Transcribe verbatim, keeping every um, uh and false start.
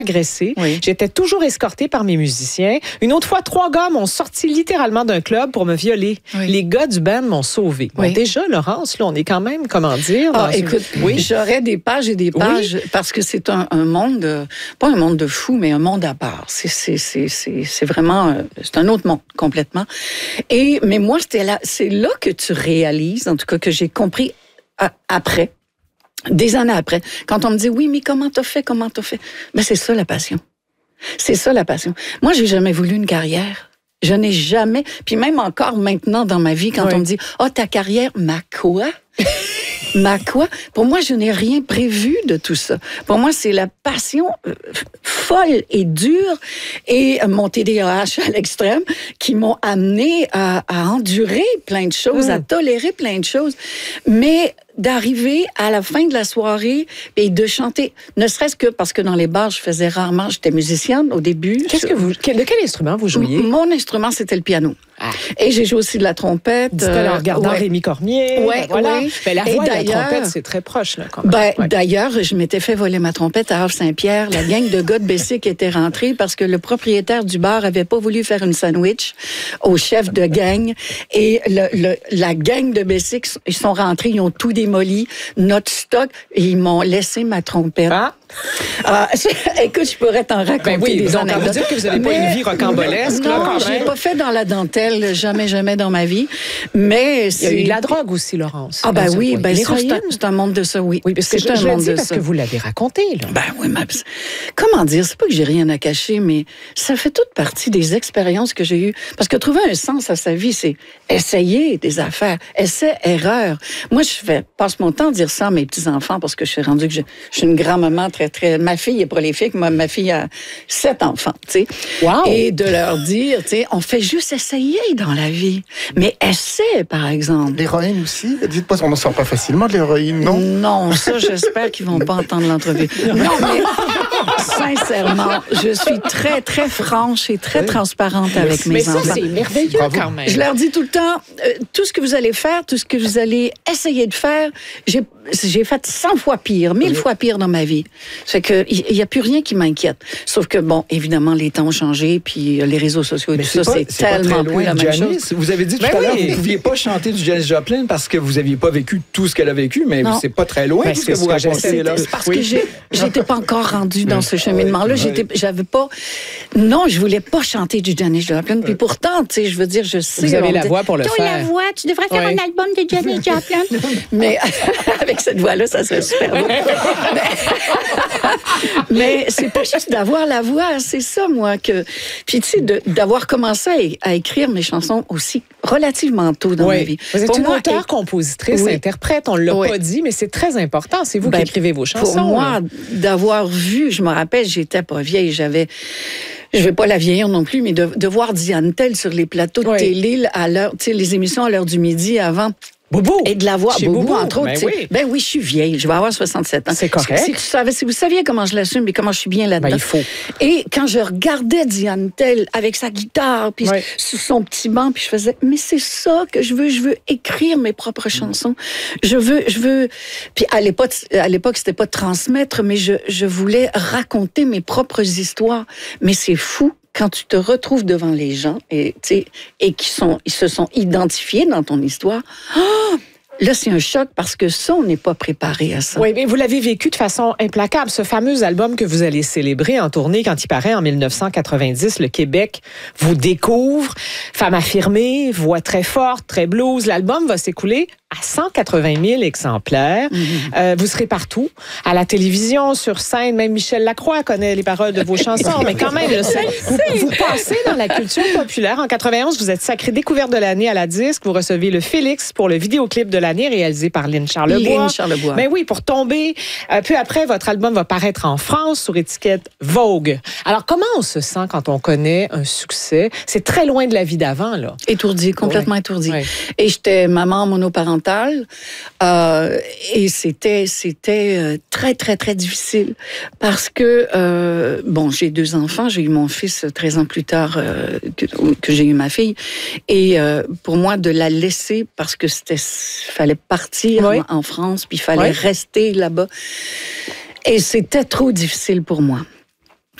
agressée. Oui. J'étais toujours escortée par mes musiciens. Une autre fois, trois gars m'ont sorti littéralement d'un club pour me violer. Oui. Les gars du band m'ont sauvée. Bon, Oui. déjà, Laurence, là, on est quand même, comment dire... Ah, dans une- écoute, oui. j'aurais des pages et des pages oui. parce que c'est un, un monde, euh, pas un monde de fous, mais un monde à part. C'est, c'est, c'est, c'est, c'est vraiment, euh, c'est un autre monde complètement. Et mais moi, c'était là, c'est là que tu réalises, en tout cas que j'ai compris euh, après. Des années après, quand on me dit, oui, mais comment t'as fait, comment t'as fait? Ben, c'est ça la passion. C'est ça la passion. Moi, j'ai jamais voulu une carrière. Je n'ai jamais, puis même encore maintenant dans ma vie, quand oui. on me dit, oh, ta carrière, ma quoi? Ma quoi? Pour moi, je n'ai rien prévu de tout ça. Pour moi, c'est la passion euh, folle et dure et euh, mon T D A H à l'extrême qui m'ont amené à, à endurer plein de choses, mmh. à tolérer plein de choses. Mais d'arriver à la fin de la soirée et de chanter, ne serait-ce que parce que dans les bars, je faisais rarement, j'étais musicienne au début. Qu'est-ce que vous, de quel instrument vous jouiez? Mon instrument, c'était le piano. Ah. Et j'ai joué aussi de la trompette. C'était en regardant ouais. Rémi Cormier. Ouais, voilà. ouais. Ben, la voix et la trompette, c'est très proche. Là, quand même. Ben, ouais. D'ailleurs, je m'étais fait voler ma trompette à Havre-Saint-Pierre. La gang de gars de Bessic était rentrée parce que le propriétaire du bar avait pas voulu faire une sandwich au chef de gang. Et le, le, la gang de Bessic, ils sont rentrés, ils ont tout démoli, notre stock, et ils m'ont laissé ma trompette. Ah. Ah, écoute, je pourrais t'en raconter ben oui, des donc, anecdotes. vous dites que vous n'avez pas une vie rocambolesque. Non, là, quand j'ai même. pas fait dans la dentelle, jamais, jamais dans ma vie. Mais il y a eu de la drogue aussi, Laurence. Ah ben oui, ben c'est, un, c'est un monde de ça, oui. Oui, parce que c'est je, un je monde le dis de parce ça. que vous l'avez raconté, là. Ben oui, mais comment dire, c'est pas que j'ai rien à cacher, mais ça fait toute partie des expériences que j'ai eues. Parce que trouver un sens à sa vie, c'est essayer des affaires, essai, erreur. Moi, je fais, passe mon temps à dire ça à mes petits-enfants parce que je suis rendue que je, je suis une grand-maman très, très... Ma fille est prolifique, moi, ma fille a sept enfants, tu sais. Wow. Et de leur dire, tu sais, on fait juste essayer dans la vie. Mais essaie, par exemple. L'héroïne aussi? Dites pas, on ne sort pas facilement de l'héroïne, non? Non, ça, j'espère qu'ils vont pas entendre l'entrevue. Non, mais sincèrement, je suis très, très franche et très transparente avec mes mais enfants. Mais ça, c'est merveilleux Bravo. Quand même. Je leur dis tout le temps, euh, tout ce que vous allez faire, tout ce que vous allez essayer de faire, j'ai, j'ai fait cent fois pire, mille fois pire dans ma vie. C'est que il n'y a plus rien qui m'inquiète. Sauf que, bon, évidemment, les temps ont changé, puis les réseaux sociaux et mais tout c'est ça, pas, c'est, c'est tellement plus la même Janis. chose. Vous avez dit tout ben à l'heure oui. que vous ne pouviez pas chanter du Janis Joplin parce que vous n'aviez pas vécu tout ce qu'elle a vécu, mais non. c'est pas très loin ben, tout ce que vous racontez là. C'est parce oui. que j'ai, j'étais pas encore rendue dans ce cheminement-là. J'étais, j'avais pas... Non, je voulais pas chanter du Janis Joplin. Puis pourtant, tu sais, je veux dire, je sais... Vous avez la voix pour le faire. Tu as la voix, tu devrais faire oui. un album de Janis Joplin. Mais avec cette voix-là, ça serait super beau. Mais c'est pas juste d'avoir la voix, c'est ça, moi, que... Puis, tu sais, de, d'avoir commencé à, à écrire mes chansons aussi relativement tôt dans oui. ma vie. Vous êtes pour une moi, auteure, compositrice, oui. interprète, on ne l'a oui. pas dit, mais c'est très important. C'est vous ben, qui écrivez vos chansons. Pour moi, là. d'avoir vu, je me rappelle, j'étais pas vieille, j'avais... Je ne vais pas la vieillir non plus, mais de, de voir Diane Tell sur les plateaux de oui. télé, à l'heure, tu sais, les émissions à l'heure du midi avant... Bobo. Et de la voir, Bobo, Bobo, entre autres. Ben oui. ben oui, je suis vieille. Je vais avoir soixante-sept ans. C'est correct. Si, tu savais, si vous saviez comment je l'assume et comment je suis bien là-dedans. Ben, il faut. Et quand je regardais Diane Tell avec sa guitare, puis oui. sous son petit banc, puis je faisais, mais c'est ça que je veux. Je veux écrire mes propres chansons. Je veux, je veux. Puis à l'époque, à l'époque, c'était pas de transmettre, mais je, je voulais raconter mes propres histoires. Mais c'est fou. Quand tu te retrouves devant les gens et, et qui sont, ils se sont identifiés dans ton histoire, oh, là, c'est un choc parce que ça, on n'est pas préparé à ça. Oui, mais vous l'avez vécu de façon implacable. Ce fameux album que vous allez célébrer en tournée quand il paraît en dix-neuf cent quatre-vingt-dix, le Québec vous découvre. Femme affirmée, voix très forte, très blues. L'album va s'écouler à cent quatre-vingt mille exemplaires. Mm-hmm. Euh, vous serez partout, à la télévision, sur scène. Même Michel Lacroix connaît les paroles de vos chansons. Mais quand même, là, vous, vous passez dans la culture populaire. En quatre-vingt-onze, vous êtes sacrée découverte de l'année à la disque. Vous recevez le Félix pour le vidéoclip de l'année réalisé par Lynn Charlebois. Lynn Charlebois. Mais oui, pour tomber. Euh, peu après, votre album va paraître en France sur étiquette Vogue. Alors, comment on se sent quand on connaît un succès? C'est très loin de la vie d'avant, là. Étourdi, complètement ouais. étourdi. Ouais. Et j'étais maman monoparentale. Euh, et c'était c'était euh, très très très difficile parce que euh, bon, j'ai deux enfants, j'ai eu mon fils treize ans plus tard euh, que, que j'ai eu ma fille, et euh, pour moi de la laisser parce que c'était fallait partir oui. en, en France puis il fallait oui. rester là-bas et c'était trop difficile pour moi.